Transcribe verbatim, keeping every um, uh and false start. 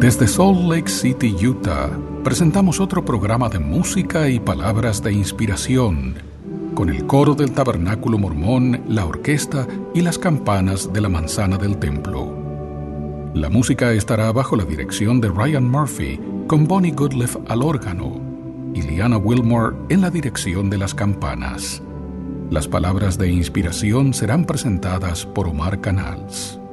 Desde Salt Lake City, Utah, presentamos otro programa de música y palabras de inspiración, con el coro del Tabernáculo Mormón, la orquesta y las campanas de la manzana del templo. La música estará bajo la dirección de Ryan Murphy, con Bonnie Goodliff al órgano y Liana Wilmore en la dirección de las campanas. Las palabras de inspiración serán presentadas por Omar Canals.